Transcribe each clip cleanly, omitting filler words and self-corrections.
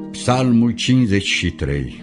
Psalmul 53.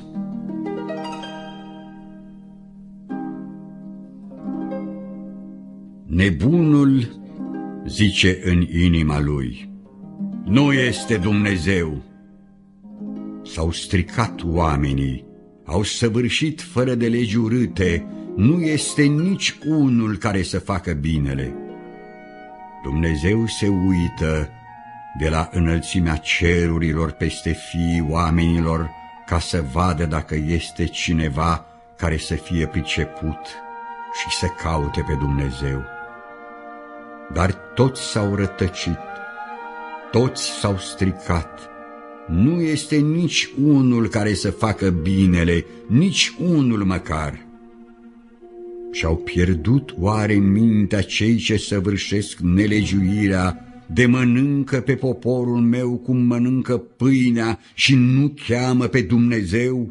Nebunul zice în inima lui: nu este Dumnezeu. S-au stricat oamenii, au săvârșit fără de legi urâte, nu este nici unul care să facă binele. Dumnezeu se uită de la înălțimea cerurilor peste fiii oamenilor ca să vadă dacă este cineva care să fie priceput și să caute pe Dumnezeu. Dar toți s-au rătăcit, toți s-au stricat, nu este nici unul care să facă binele, nici unul măcar. Și-au pierdut oare mintea cei ce săvârșesc nelegiuirea, de mănâncă pe poporul meu cum mănâncă pâinea și nu cheamă pe Dumnezeu?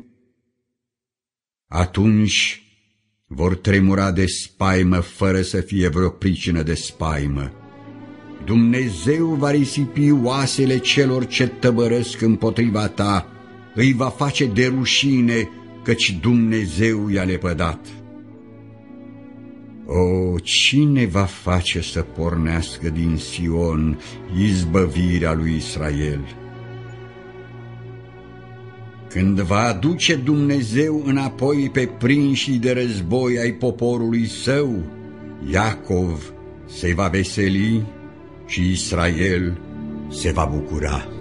Atunci vor tremura de spaimă fără să fie vreo pricină de spaimă. Dumnezeu va risipi oasele celor ce tăbărăsc împotriva ta, îi va face de rușine, căci Dumnezeu i-a lepădat. O, cine va face să pornească din Sion izbăvirea lui Israel? Când va aduce Dumnezeu înapoi pe prinșii de război ai poporului său, Iacov se va veseli și Israel se va bucura.